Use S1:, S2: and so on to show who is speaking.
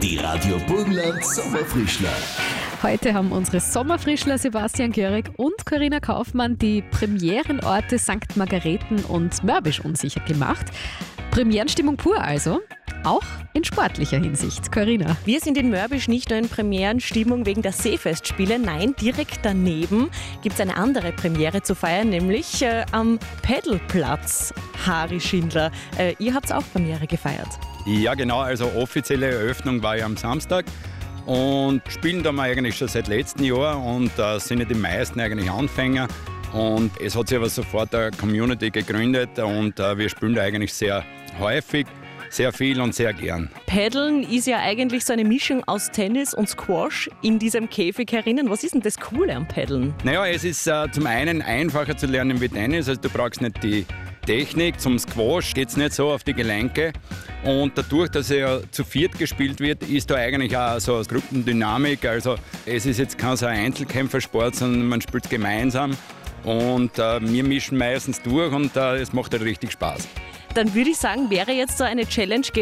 S1: Die Radio Burgenland Sommerfrischler.
S2: Heute haben unsere Sommerfrischler Sebastian Görig und Corinna Kaufmann die Premierenorte St. Margareten und Mörbisch unsicher gemacht. Premierenstimmung pur also, auch in sportlicher Hinsicht. Corinna.
S3: Wir sind in Mörbisch nicht nur in Premierenstimmung wegen der Seefestspiele, nein, direkt daneben gibt es eine andere Premiere zu feiern, nämlich am Pedalplatz. Harry Schindler, ihr habt auch Premiere gefeiert.
S4: Ja genau, also offizielle Eröffnung war ja am Samstag und spielen da mal eigentlich schon seit letztem Jahr und sind ja die meisten eigentlich Anfänger und es hat sich aber sofort eine Community gegründet und wir spielen da eigentlich sehr häufig, sehr viel und sehr gern.
S3: Paddeln ist ja eigentlich so eine Mischung aus Tennis und Squash in diesem Käfig herinnen. Was ist denn das Coole am Paddeln?
S4: Naja, es ist zum einen einfacher zu lernen wie Tennis, also du brauchst nicht die Technik. Zum Squash geht es nicht so auf die Gelenke und dadurch, dass er ja zu viert gespielt wird, ist da eigentlich auch so eine Gruppendynamik. Also es ist jetzt kein so ein Einzelkämpfersport, sondern man spielt gemeinsam und wir mischen meistens durch und es macht halt richtig Spaß.
S3: Dann würde ich sagen, wäre jetzt so eine Challenge